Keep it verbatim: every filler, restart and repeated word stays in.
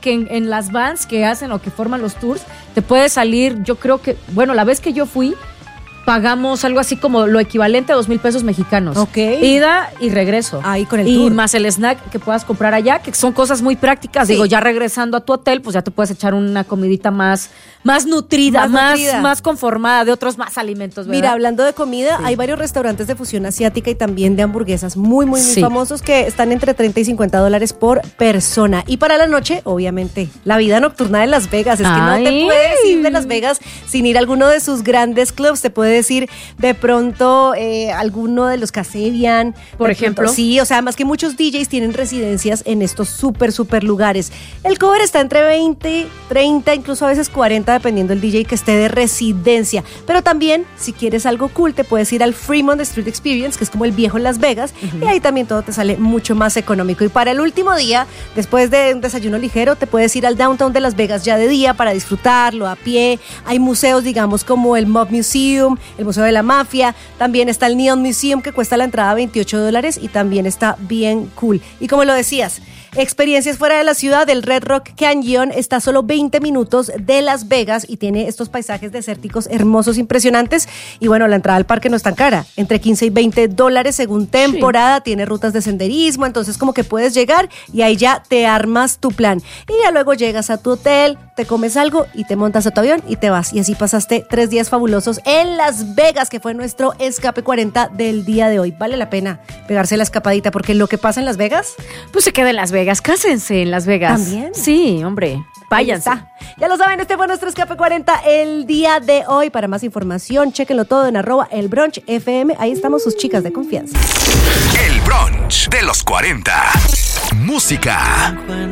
que en, en las vans que hacen o que forman los tours, te puede salir, yo creo que, bueno, la vez que yo fui, pagamos algo así como lo equivalente a dos mil pesos mexicanos. Ok. Ida y regreso. Ahí con el y tour. más el snack que puedas comprar allá, que son cosas muy prácticas. Sí. Digo, ya regresando a tu hotel, pues ya te puedes echar una comidita más, más nutrida, Más más, nutrida. más conformada, de otros más alimentos, ¿verdad? Mira, hablando de comida, Sí. hay varios restaurantes de fusión asiática y también de hamburguesas muy, muy, muy Sí. famosos que están entre treinta y cincuenta dólares por persona. Y para la noche, obviamente, la vida nocturna de Las Vegas. Es que no te Ay. puedes ir de Las Vegas sin ir a alguno de sus grandes clubs. Te puedes ir de pronto eh, alguno de los Casabian. Por De ejemplo. pronto, sí, o sea, más que muchos D Js tienen residencias en estos súper, súper lugares. El cover está entre veinte, treinta, incluso a veces cuarenta, dependiendo del D J que esté de residencia. Pero también, si quieres algo cool, te puedes ir al Fremont Street Experience, que es como el viejo en Las Vegas, uh-huh. y ahí también todo te sale mucho más económico. Y para el último día, después de un desayuno ligero, te puedes ir al downtown de Las Vegas ya de día para disfrutarlo a pie. Hay museos, digamos, como el Mob Museum, el Museo de la Mafia. También está el Neon Museum, que cuesta la entrada veintiocho dólares y también está bien cool. Y como lo decías, experiencias fuera de la ciudad, el Red Rock Canyon está a solo veinte minutos de Las Vegas y tiene estos paisajes desérticos hermosos, impresionantes. Y bueno, la entrada al parque no es tan cara, entre quince y veinte dólares según temporada, sí. Tiene rutas de senderismo, entonces como que puedes llegar y ahí ya te armas tu plan. Y ya luego llegas a tu hotel, te comes algo y te montas a tu avión y te vas. Y así pasaste tres días fabulosos en Las Vegas, que fue nuestro Escape cuarenta del día de hoy. Vale la pena pegarse la escapadita, porque lo que pasa en Las Vegas, pues se queda en Las Vegas. Cásense en Las Vegas. ¿También? Sí, hombre. Váyanse. Ya lo saben, este fue nuestro Escape cuarenta el día de hoy. Para más información, chéquenlo todo en arroba el brunch F M. Ahí estamos sus chicas de confianza. El brunch de los cuarenta. Música.